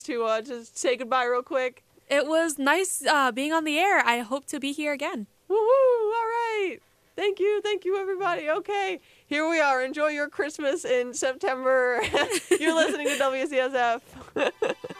to just say goodbye real quick? It was nice being on the air. I hope to be here again. Woo-woo! All right. Thank you, everybody. Okay, here we are. Enjoy your Christmas in September. You're listening to WCSF.